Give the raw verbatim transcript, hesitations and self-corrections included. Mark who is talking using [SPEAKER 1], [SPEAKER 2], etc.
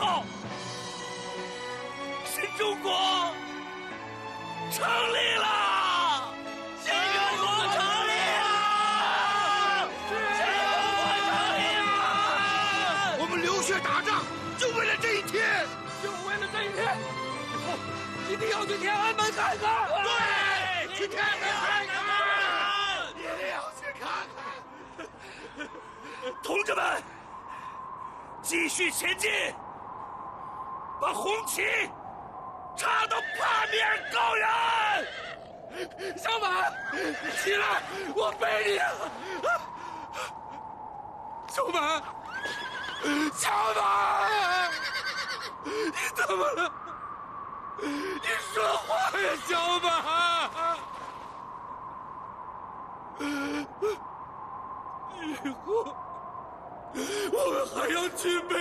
[SPEAKER 1] 后，新中国成立了！新中国成立了！新中国成立了！
[SPEAKER 2] 我们流血打仗，就为了这一天，
[SPEAKER 1] 就为了这一天。以后一定要去天安门看看。
[SPEAKER 2] 对，去天安门看看，一定要去看看。
[SPEAKER 1] 同志们，继续前进，把红旗插到八面高原！小马，起来，我背你啊！小马，小马，你怎么了？你说话呀，小马！以后我们还要去美